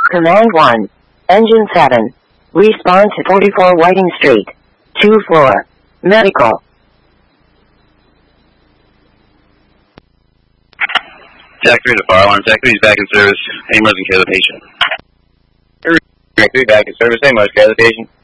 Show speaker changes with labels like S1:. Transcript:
S1: Command 1. Engine 7. Respond to 44 Whiting Street. 2 floor. Medical.
S2: Jack 3 to fire alarm. Jack 3 is back in service. Aimers and care of the patient.
S3: Jack 3 back in service. Aimers care of the patient.